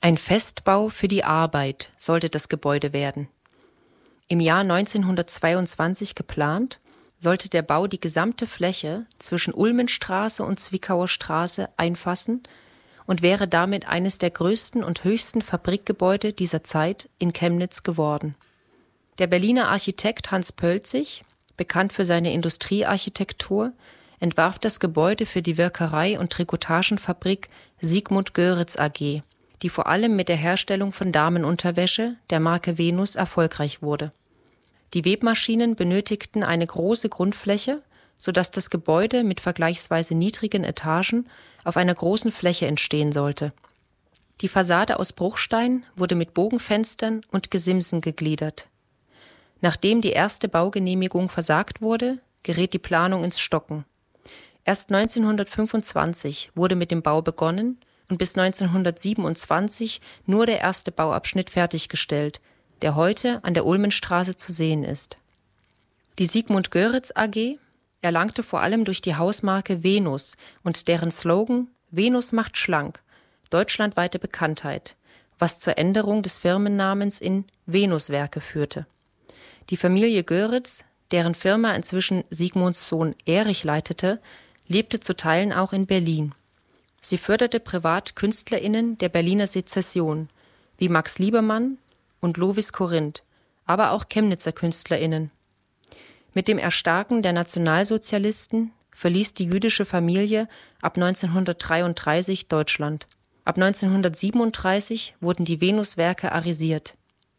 Ein Festbau für die Arbeit sollte das Gebäude werden. Im Jahr 1922 geplant, sollte der Bau die gesamte Fläche zwischen Ulmenstraße und Zwickauer Straße einfassen und wäre damit eines der größten und höchsten Fabrikgebäude dieser Zeit in Chemnitz geworden. Der Berliner Architekt Hans Pölzig, bekannt für seine Industriearchitektur, entwarf das Gebäude für die Wirkerei- und Trikotagenfabrik Sigmund Görritz AG, die vor allem mit der Herstellung von Damenunterwäsche der Marke Venus erfolgreich wurde. Die Webmaschinen benötigten eine große Grundfläche, sodass das Gebäude mit vergleichsweise niedrigen Etagen auf einer großen Fläche entstehen sollte. Die Fassade aus Bruchstein wurde mit Bogenfenstern und Gesimsen gegliedert. Nachdem die erste Baugenehmigung versagt wurde, geriet die Planung ins Stocken. Erst 1925 wurde mit dem Bau begonnen und bis 1927 nur der erste Bauabschnitt fertiggestellt, der heute an der Ulmenstraße zu sehen ist. Die Sigmund Görritz AG erlangte vor allem durch die Hausmarke Venus und deren Slogan „Venus macht schlank“ deutschlandweite Bekanntheit, was zur Änderung des Firmennamens in Venuswerke führte. Die Familie Görritz, deren Firma inzwischen Sigmunds Sohn Erich leitete, lebte zu Teilen auch in Berlin. Sie förderte privat KünstlerInnen der Berliner Sezession, wie Max Liebermann und Lovis Corinth, aber auch Chemnitzer KünstlerInnen. Mit dem Erstarken der Nationalsozialisten verließ die jüdische Familie ab 1933 Deutschland. Ab 1937 wurden die Venuswerke arisiert.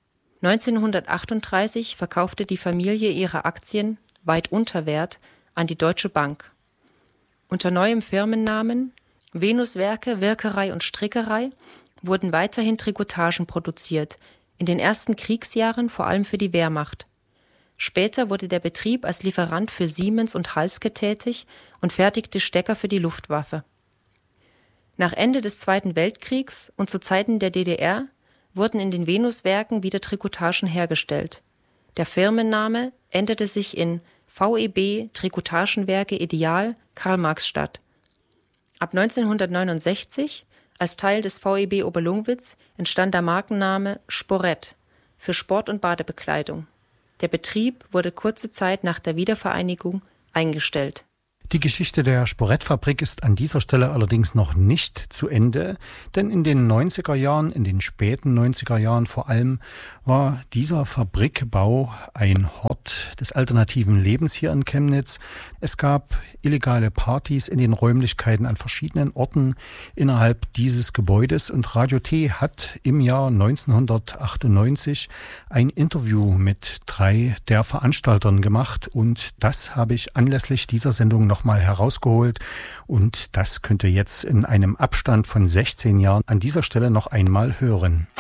1938 verkaufte die Familie ihre Aktien, weit unter Wert, an die Deutsche Bank. Unter neuem Firmennamen Venuswerke, Wirkerei und Strickerei wurden weiterhin Trikotagen produziert, in den ersten Kriegsjahren vor allem für die Wehrmacht. Später wurde der Betrieb als Lieferant für Siemens und Halske tätig und fertigte Stecker für die Luftwaffe. Nach Ende des Zweiten Weltkriegs und zu Zeiten der DDR wurden in den Venuswerken wieder Trikotagen hergestellt. Der Firmenname änderte sich in VEB Trikotagenwerke Ideal Karl-Marx-Stadt. Ab 1969, als Teil des VEB Oberlungwitz, entstand der Markenname Sporett für Sport- und Badebekleidung. Der Betrieb wurde kurze Zeit nach der Wiedervereinigung eingestellt. Die Geschichte der Sporettfabrik ist an dieser Stelle allerdings noch nicht zu Ende, denn in den 90er Jahren, in den späten 90er Jahren vor allem, war dieser Fabrikbau ein Hort des alternativen Lebens hier in Chemnitz. Es gab illegale Partys in den Räumlichkeiten an verschiedenen Orten innerhalb dieses Gebäudes und Radio T hat im Jahr 1998 ein Interview mit 3 der Veranstaltern gemacht und das habe ich anlässlich dieser Sendung noch mal herausgeholt und das könnt ihr jetzt in einem Abstand von 16 Jahren an dieser Stelle noch einmal hören.